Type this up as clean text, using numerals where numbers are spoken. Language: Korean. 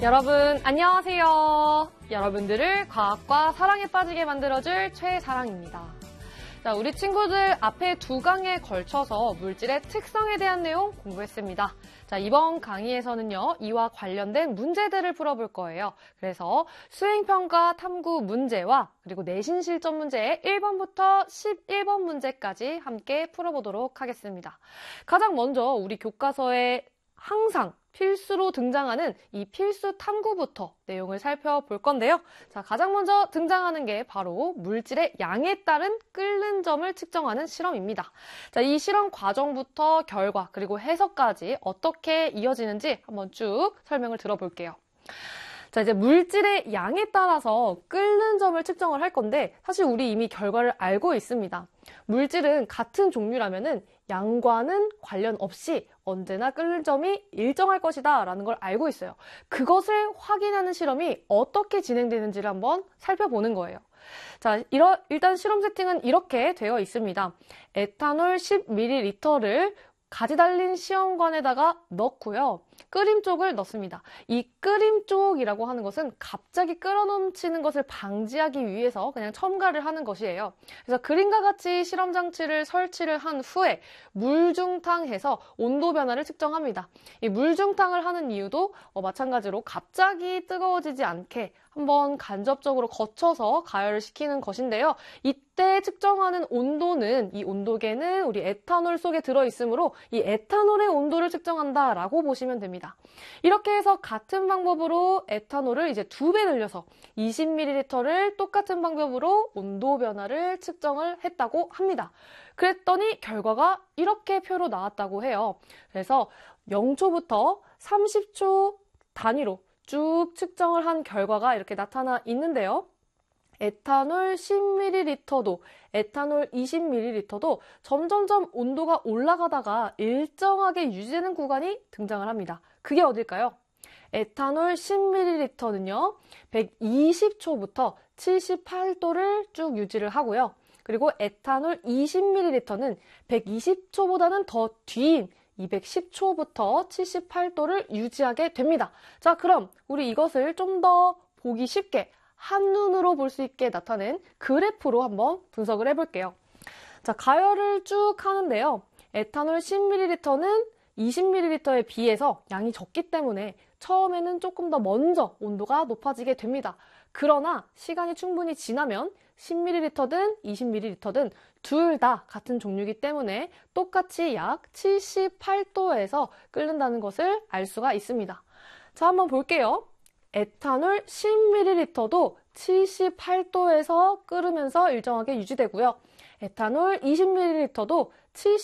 여러분 안녕하세요. 여러분들을 과학과 사랑에 빠지게 만들어줄 최사랑입니다. 자, 우리 친구들 앞에 두 강에 걸쳐서 물질의 특성에 대한 내용 공부했습니다. 자, 이번 강의에서는요, 이와 관련된 문제들을 풀어볼 거예요. 그래서 수행평가 탐구 문제와 그리고 내신 실전 문제의 1번부터 11번 문제까지 함께 풀어보도록 하겠습니다. 가장 먼저 우리 교과서에 항상 필수로 등장하는 이 필수 탐구부터 내용을 살펴볼 건데요. 자, 가장 먼저 등장하는 게 바로 물질의 양에 따른 끓는 점을 측정하는 실험입니다. 자, 이 실험 과정부터 결과 그리고 해석까지 어떻게 이어지는지 한번 쭉 설명을 들어볼게요. 자, 이제 물질의 양에 따라서 끓는 점을 측정을 할 건데 사실 우리 이미 결과를 알고 있습니다. 물질은 같은 종류라면은 양과는 관련 없이 언제나 끓는 점이 일정할 것이다 라는 걸 알고 있어요. 그것을 확인하는 실험이 어떻게 진행되는지를 한번 살펴보는 거예요. 자, 일단 실험 세팅은 이렇게 되어 있습니다. 에탄올 10ml를 가지 달린 시험관에다가 넣고요. 끓임 쪽을 넣습니다. 이 끓임 쪽이라고 하는 것은 갑자기 끓어넘치는 것을 방지하기 위해서 그냥 첨가를 하는 것이에요. 그래서 그림과 같이 실험 장치를 설치를 한 후에 물중탕해서 온도 변화를 측정합니다. 이 물중탕을 하는 이유도 마찬가지로 갑자기 뜨거워지지 않게 한번 간접적으로 거쳐서 가열을 시키는 것인데요. 이때 측정하는 온도는 이 온도계는 우리 에탄올 속에 들어있으므로 이 에탄올의 온도를 측정한다라고 보시면 됩니다. 이렇게 해서 같은 방법으로 에탄올을 이제 2배 늘려서 20ml를 똑같은 방법으로 온도 변화를 측정을 했다고 합니다. 그랬더니 결과가 이렇게 표로 나왔다고 해요. 그래서 0초부터 30초 단위로 쭉 측정을 한 결과가 이렇게 나타나 있는데요. 에탄올 10ml도 에탄올 20ml도 점점점 온도가 올라가다가 일정하게 유지되는 구간이 등장을 합니다. 그게 어딜까요? 에탄올 10ml는요. 120초부터 78도를 쭉 유지를 하고요. 그리고 에탄올 20ml는 120초보다는 더 뒤인 210초부터 78도를 유지하게 됩니다. 자, 그럼 우리 이것을 좀 더 보기 쉽게 한눈으로 볼 수 있게 나타낸 그래프로 한번 분석을 해볼게요. 자, 가열을 쭉 하는데요. 에탄올 10ml는 20ml에 비해서 양이 적기 때문에 처음에는 조금 더 먼저 온도가 높아지게 됩니다. 그러나 시간이 충분히 지나면 10ml든 20ml든 둘 다 같은 종류이기 때문에 똑같이 약 78도에서 끓는다는 것을 알 수가 있습니다. 자, 한번 볼게요. 에탄올 10ml도 78도에서 끓으면서 일정하게 유지되고요. 에탄올 20ml도